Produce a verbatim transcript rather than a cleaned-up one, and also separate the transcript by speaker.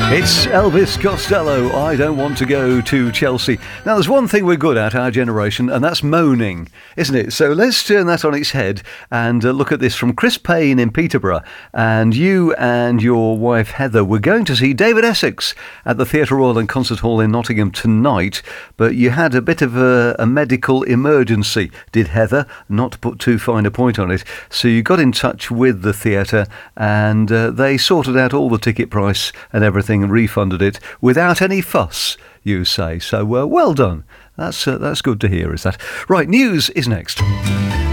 Speaker 1: It's Elvis Costello, I Don't Want to Go to Chelsea. Now, there's one thing we're good at, our generation, and that's moaning, isn't it? So let's turn that on its head and uh, look at this from Chris Payne in Peterborough. And you and your wife, Heather, were going to see David Essex at the Theatre Royal and Concert Hall in Nottingham tonight, but you had a bit of a, a medical emergency, did Heather, not to put too fine a point on it. So you got in touch with the theatre and uh, they sorted out all the ticket price and everything and refunded it without any fuss, you say. So uh, well done. That's uh, that's good to hear, is that? Right, news is next.